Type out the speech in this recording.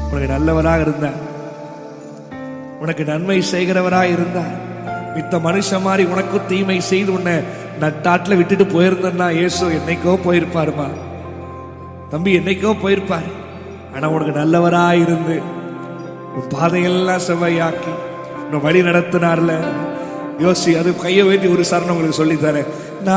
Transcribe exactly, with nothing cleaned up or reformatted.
உனக்கு நல்லவராக இருந்தார், உனக்கு நன்மை செய்கிறவராக இருந்தார். மித்த மனுஷன் மாதிரி உனக்கும் தீமை செய்து உன்னை நட்டாட்டில் விட்டுட்டு போயிருந்தா இயேசு என்னைக்கோ போயிருப்பாருமா தம்பி, என்னைக்கோ போயிருப்பாரு. ஆனா உனக்கு நல்லவராக இருந்து உன் பாதையெல்லாம் செவ்வையாக்கி உன்னை வழி நடத்தினார்ல. யோசி, அது கையை வேண்டி ஒரு சரணம் உங்களுக்கு சொல்லித்தரேன்.